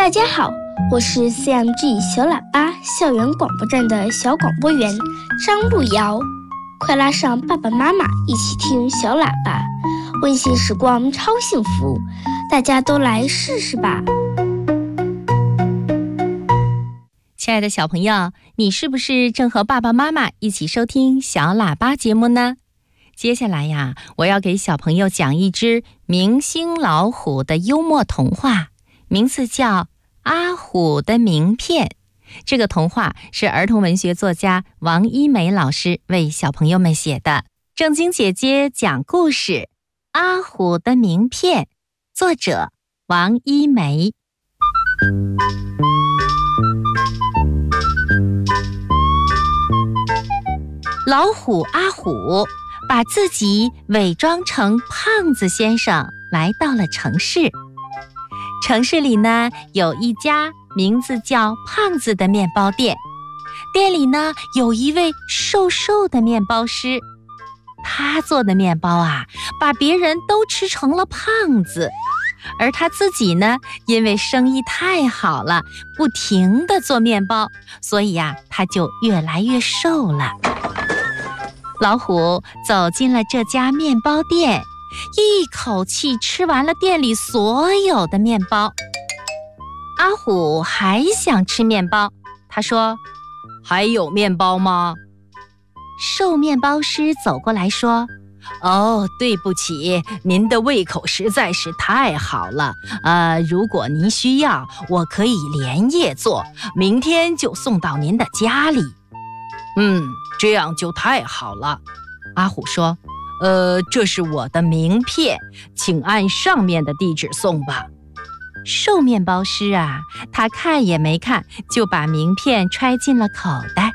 大家好，我是 CMG 小喇叭校园广播站的小广播员张路遥，快拉上爸爸妈妈一起听小喇叭，温馨时光超幸福，大家都来试试吧。 亲爱的小朋友，你是不是正和爸爸妈妈一起收听小喇叭节目呢？接下来呀，我要给小朋友讲一只明星老虎的幽默童话，名字叫《阿虎的名片》。这个童话是儿童文学作家王一梅老师为小朋友们写的。正经姐姐讲故事，《阿虎的名片》，作者王一梅。老虎阿虎把自己伪装成胖子先生，来到了城市。城市里呢，有一家名字叫胖子的面包店，店里呢有一位瘦瘦的面包师，他做的面包啊，把别人都吃成了胖子，而他自己呢，因为生意太好了，不停地做面包，所以呀，他就越来越瘦了。老虎走进了这家面包店，一口气吃完了店里所有的面包。阿虎还想吃面包，他说：“还有面包吗？”瘦面包师走过来说：“哦，对不起，您的胃口实在是太好了。如果您需要，我可以连夜做，明天就送到您的家里。”这样就太好了。阿虎说：“这是我的名片，请按上面的地址送吧。”瘦面包师啊，他看也没看，就把名片揣进了口袋。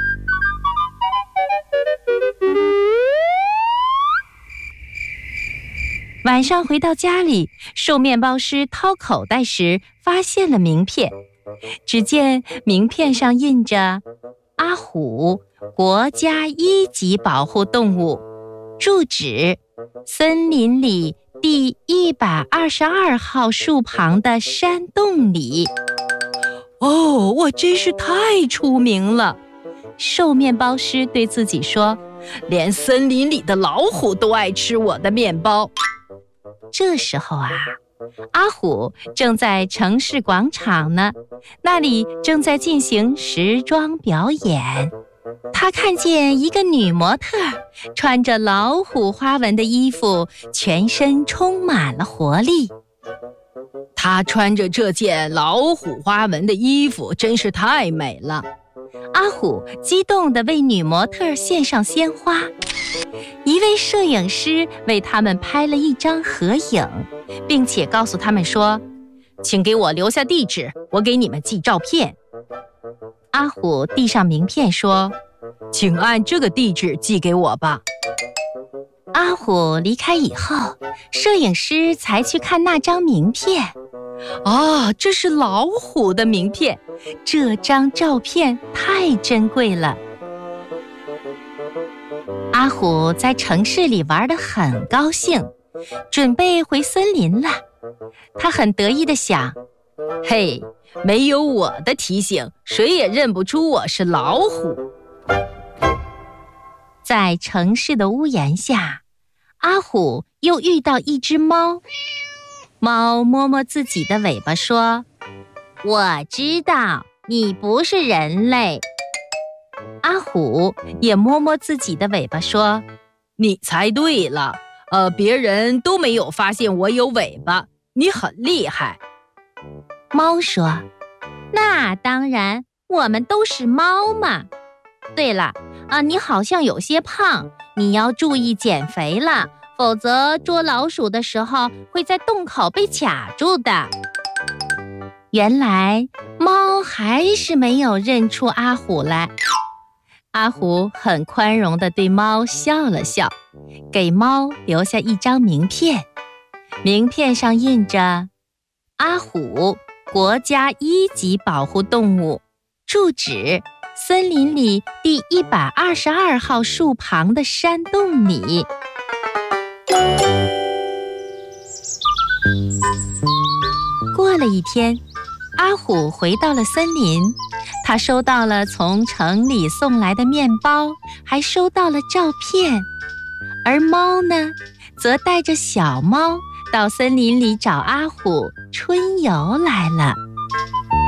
晚上回到家里，瘦面包师掏口袋时，发现了名片。只见名片上印着阿虎，国家1级保护动物，住址森林里第122号树旁的山洞里。哦，我真是太出名了！瘦面包师对自己说，连森林里的老虎都爱吃我的面包。这时候啊，阿虎正在城市广场呢，那里正在进行时装表演。他看见一个女模特穿着老虎花纹的衣服，全身充满了活力。她穿着这件老虎花纹的衣服真是太美了。阿虎激动地为女模特献上鲜花，一位摄影师为他们拍了一张合影，并且告诉他们说：“请给我留下地址，我给你们寄照片。”阿虎递上名片说：“请按这个地址寄给我吧。”阿虎离开以后，摄影师才去看那张名片。这是老虎的名片，这张照片太珍贵了。阿虎在城市里玩得很高兴，准备回森林了。他很得意地想：“嘿，没有我的提醒，谁也认不出我是老虎。”在城市的屋檐下，阿虎又遇到一只猫。猫摸摸自己的尾巴说：“我知道你不是人类。”阿虎也摸摸自己的尾巴说：“你猜对了，别人都没有发现我有尾巴，你很厉害。”猫说：“那当然，我们都是猫嘛。对了，你好像有些胖，你要注意减肥了，否则捉老鼠的时候会在洞口被卡住的。”原来猫还是没有认出阿虎来。阿虎很宽容地对猫笑了笑，给猫留下一张名片，名片上印着阿虎，国家1级保护动物，住址森林里第122号树旁的山洞里。过了一天， 阿虎回到了森林，他收到了从城里送来的面包，还收到了照片。而猫呢，则带着小猫到森林里找阿虎春游来了。